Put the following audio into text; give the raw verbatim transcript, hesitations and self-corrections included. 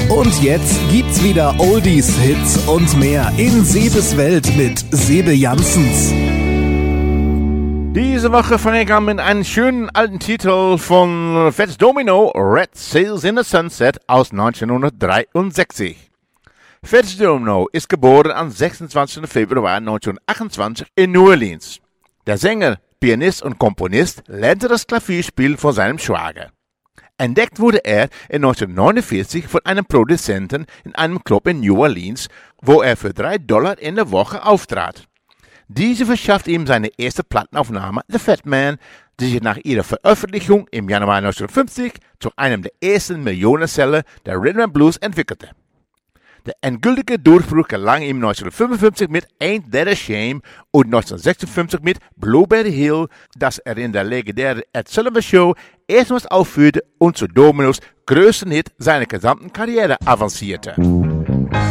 Und jetzt gibt's wieder Oldies, Hits und mehr in Sebes Welt mit Sebe Janssens. Diese Woche fange ich an mit einem schönen alten Titel von Fats Domino, Red Sails in the Sunset aus neunzehnhundertdreiundsechzig. Fats Domino ist geboren am sechsundzwanzigsten Februar neunzehnhundertachtundzwanzig in New Orleans. Der Sänger, Pianist und Komponist lernte das Klavierspiel von seinem Schwager. Entdeckt wurde er in neunzehnhundertneunundvierzig von einem Produzenten in einem Club in New Orleans, wo er für drei Dollar in der Woche auftrat. Diese verschaffte ihm seine erste Plattenaufnahme, The Fat Man, die sich nach ihrer Veröffentlichung im Januar neunzehnhundertfünfzig zu einem der ersten Millionenseller der Rhythm and Blues entwickelte. Der endgültige Durchbruch gelang ihm neunzehnhundertfünfundfünfzig mit Ain't That a Shame und neunzehnhundertsechsundfünfzig mit Blueberry Hill, das er in der legendären Ed Sullivan Show erstmals aufführte und zu Dominos größten Hit seiner gesamten Karriere avancierte.